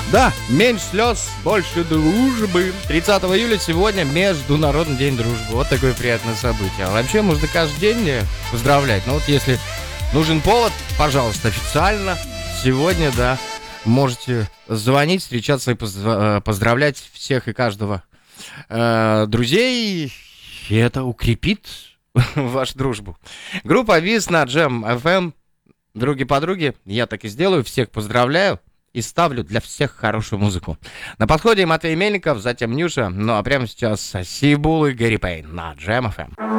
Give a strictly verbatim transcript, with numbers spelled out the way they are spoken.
Да, меньше слез, больше дружбы. тридцатого июля сегодня Международный день дружбы. Вот такое приятное событие. А вообще можно каждый день поздравлять. Но вот если нужен повод, пожалуйста, официально сегодня, да, можете звонить, встречаться и поздравлять всех и каждого э, друзей. И это укрепит вашу дружбу. Группа Виз на Джем эф эм. Други-подруги, я так и сделаю. Всех поздравляю. И ставлю для всех хорошую музыку. На подходе Матвей Мельников, затем Нюша. Ну а прямо сейчас Сибул и Гэри Пейн на Джем эф эм.